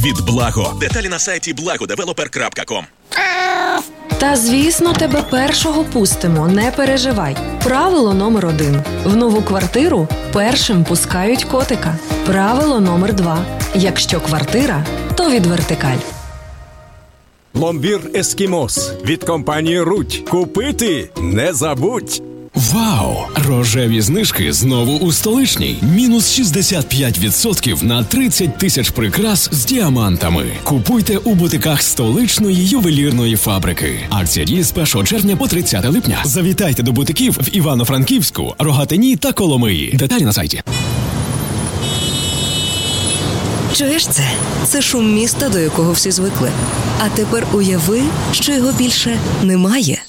від Благо. Деталі на сайті blagodeveloper.com. Та, звісно, тебе першого пустимо, не переживай. Правило номер 1. В нову квартиру першим пускають котика. Правило номер 2. Якщо квартира, то від Вертикаль. Пломбір Ескімос від компанії Рудь. Купити не забудь! Вау! Рожеві знижки знову у столичній. Мінус 65% на 30 тисяч прикрас з діамантами. Купуйте у бутиках столичної ювелірної фабрики. Акція діє з 1 червня по 30 липня. Завітайте до бутиків в Івано-Франківську, Рогатині та Коломиї. Деталі на сайті. Чуєш це? Це шум міста, до якого всі звикли. А тепер уяви, що його більше немає.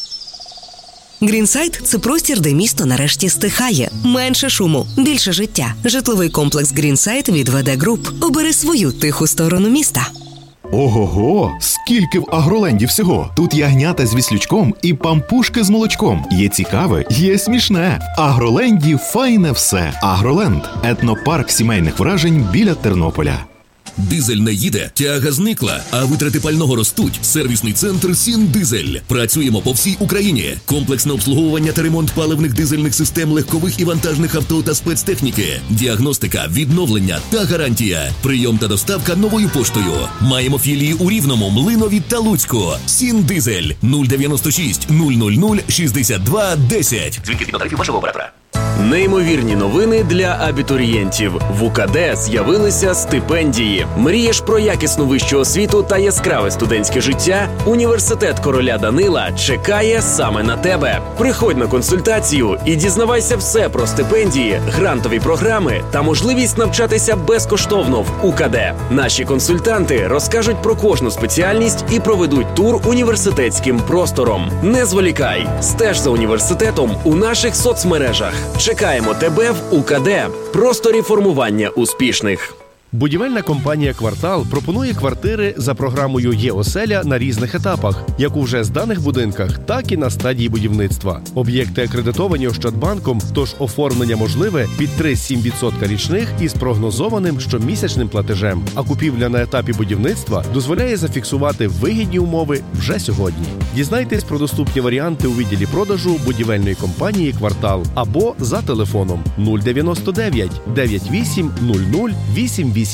Грінсайд – це простір, де місто нарешті стихає. Менше шуму, більше життя. Житловий комплекс Грінсайд від ВД Груп. Обери свою тиху сторону міста. Ого-го! Скільки в Агроленді всього! Тут ягнята з віслючком і пампушки з молочком. Є цікаве, є смішне. В Агроленді файне все. Агроленд – етнопарк сімейних вражень біля Тернополя. Дизель не їде, тяга зникла, а витрати пального ростуть. Сервісний центр «Сіндизель». Працюємо по всій Україні. Комплексне обслуговування та ремонт паливних дизельних систем легкових і вантажних авто та спецтехніки. Діагностика, відновлення та гарантія. Прийом та доставка новою поштою. Маємо філії у Рівному, Млинові та Луцьку. «Сіндизель» 096 000 62 10. Дзвінки від тарифів вашого оператора. Неймовірні новини для абітурієнтів. В УКД з'явилися стипендії. Мрієш про якісну вищу освіту та яскраве студентське життя? Університет короля Данила чекає саме на тебе. Приходь на консультацію і дізнавайся все про стипендії, грантові програми та можливість навчатися безкоштовно в УКД. Наші консультанти розкажуть про кожну спеціальність і проведуть тур університетським простором. Не зволікай, стеж за університетом у наших соцмережах. Чекаємо тебе в УКД. Просторі формування успішних. Будівельна компанія «Квартал» пропонує квартири за програмою «Є-оселя» на різних етапах, як у вже зданих будинках, так і на стадії будівництва. Об'єкти акредитовані Ощадбанком, тож оформлення можливе під 3-7% річних із прогнозованим щомісячним платежем. А купівля на етапі будівництва дозволяє зафіксувати вигідні умови вже сьогодні. Дізнайтесь про доступні варіанти у відділі продажу будівельної компанії «Квартал» або за телефоном 099 98 00 889.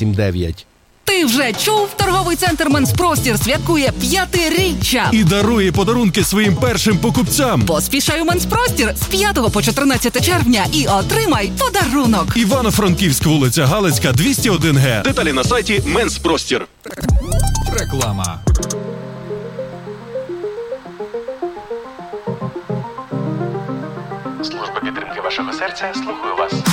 Ти вже чув? Торговий центр «Менспростір» святкує 5-річчя. І дарує подарунки своїм першим покупцям. Поспішай у «Менспростір» з 5 по 14 червня і отримай подарунок. Івано-Франківськ, вулиця Галицька, 201Г. Деталі на сайті «Менспростір». Реклама. Служба підтримки вашого серця слухаю вас.